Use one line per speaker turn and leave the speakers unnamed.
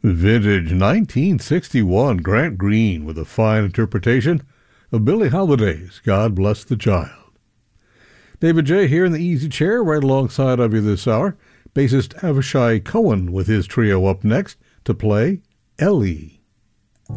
Vintage 1961 Grant Green with a fine interpretation of Billie Holiday's God Bless the Child. David J. here in the easy chair right alongside of you this hour. Bassist Avishai Cohen with his trio up next to play Ellie.